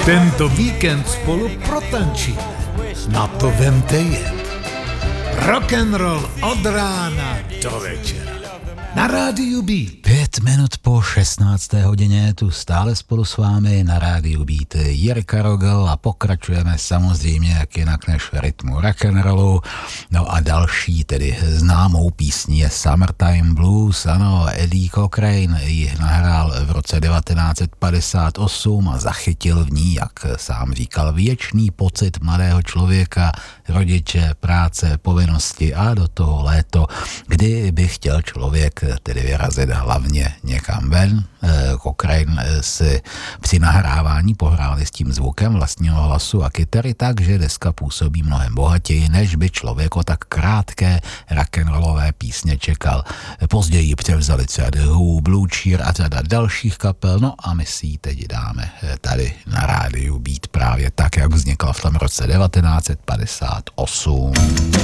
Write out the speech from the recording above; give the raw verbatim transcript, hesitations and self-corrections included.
Tento víkend spolu protančíme. Na to vemte jet. Rock'n'roll od rána do večera. Na rádiu Beat. Pět minut po šestnácté hodině tu stále spolu s vámi na rádiu Beat Jirka Rogel a pokračujeme samozřejmě jak jinak než rytmu rock'n'rollu. No a další tedy známou písní je Summertime Blues. Ano, Eddie Cochrane ji nahrál v roce devatenáct set padesát osm a zachytil v ní, jak sám říkal, věčný pocit mladého člověka, rodiče, práce, povinnosti a do toho léto, kdy by chtěl člověk tedy vyrazit hlavně někam ven. Cochrane si při nahrávání pohráli s tím zvukem vlastního hlasu a kytary, takže deska působí mnohem bohatěji, než by člověk o tak krátké rock'n'rollové písně čekal. Později převzali třeba The Who, Blue Cheer a řada dalších kapel, no a my si ji teď dáme tady na rádiu Beat právě tak, jak vznikla v tom roce devatenáct set padesát osm.